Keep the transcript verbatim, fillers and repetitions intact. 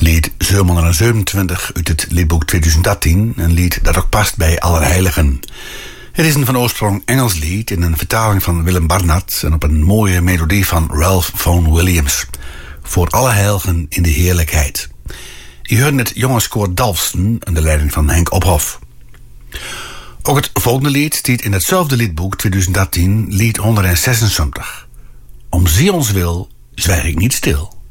Lied zevenhonderdzevenentwintig uit het liedboek tweeduizend dertien. Een lied dat ook past bij Allerheiligen. Het is een van oorsprong Engels lied in een vertaling van Willem Barnard en op een mooie melodie van Ralph Vaughan Williams. Voor alle heiligen in de heerlijkheid. Je hoort het jongenskoor Dalfsen onder leiding van Henk Ophof. Ook het volgende lied staat in hetzelfde liedboek tweeduizend dertien, lied honderdzesenzeventig. Om zielswil zwijg ik niet stil.